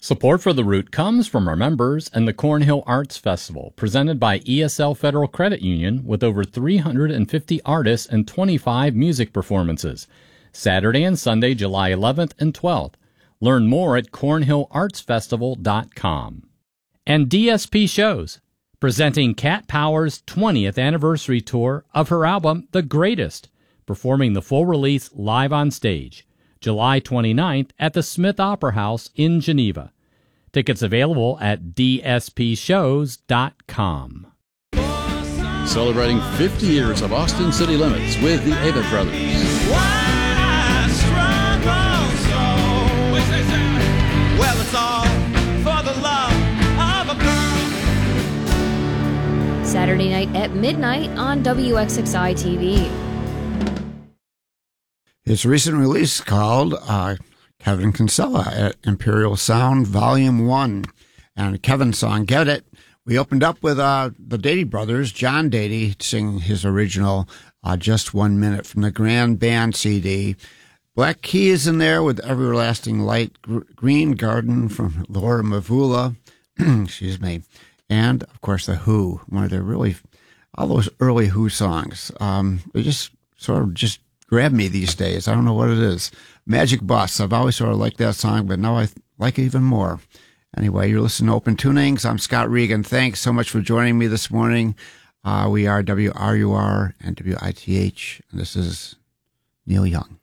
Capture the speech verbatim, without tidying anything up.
Support for The Root comes from our members and the Cornhill Arts Festival, presented by E S L Federal Credit Union with over three hundred fifty artists and twenty-five music performances. Saturday and Sunday, July eleventh and twelfth. Learn more at cornhill arts festival dot com. And D S P Shows, presenting Cat Power's twentieth anniversary tour of her album, The Greatest, performing the full release live on stage, July twenty-ninth at the Smith Opera House in Geneva. Tickets available at d s p shows dot com. Celebrating fifty years of Austin City Limits with the Avett Brothers. Why struggle so? Well, it's all for the love of a girl. Saturday night at midnight on W X X I T V. His recent release called uh, Kevin Kinsella at Imperial Sound Volume one. And Kevin's song, Get It. We opened up with uh, the Dady Brothers, John Dady, singing his original uh, Just One Minute from the Grand Band C D. Black Keys in there with Everlasting Light, Gr- Green Garden from Laura Mavula, excuse me. And, of course, The Who, one of their really, all those early Who songs. Um, they just sort of just grab me these days. I don't know what it is. Magic Bus. I've always sort of liked that song, but now I like it even more. Anyway, you're listening to Open Tunings. I'm Scott Regan. Thanks so much for joining me this morning. Uh, we are W R U R and W I T H, and this is Neil Young.